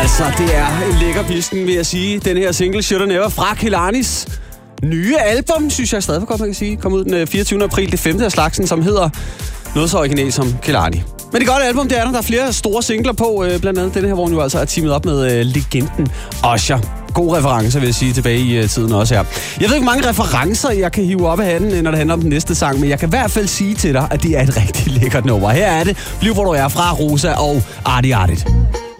Altså, det er en lækker pisten, vil jeg sige. Den her single, Shoulda Never, fra Kelanis nye album, synes jeg stadig godt, man kan sige. Kom ud den 24. april, det 5. af slagsen, som hedder noget så originalt som Kelani. Men det godt album, det er der er flere store singler på, blandt andet den her, hvor hun jo altså er teamet op med legenden Usher. God reference, vil jeg sige, tilbage i tiden også her. Jeg ved ikke, hvor mange referencer, jeg kan hive op af hatten, når det handler om den næste sang, men jeg kan i hvert fald sige til dig, at det er et rigtig lækkert nummer. Her er det. Bliv hvor du er, fra Rosa og Artie Artit.